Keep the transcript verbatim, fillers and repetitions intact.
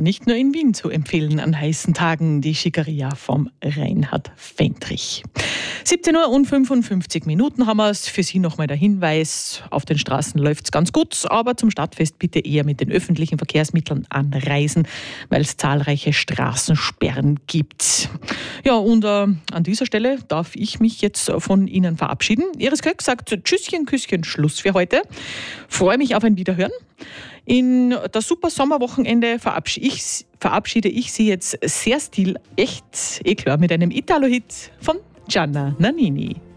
nicht nur in Wien zu empfehlen an heißen Tagen, die Schickeria vom Reinhard Fendrich. siebzehn Uhr und fünfundfünfzig Minuten haben wir es. Für Sie nochmal der Hinweis, auf den Straßen läuft es ganz gut, aber zum Stadtfest bitte eher mit den öffentlichen Verkehrsmitteln anreisen, weil es zahlreiche Straßensperren gibt. Ja, und äh, an dieser Stelle darf ich mich jetzt von Ihnen verabschieden. Iris Köck sagt Tschüsschen, Küsschen, Schluss für heute. Freue mich auf ein Wiederhören. In das super Sommerwochenende verabschiede ich, verabschiede ich Sie jetzt sehr stilecht, eh klar, mit einem Italo-Hit von Gianna Nannini.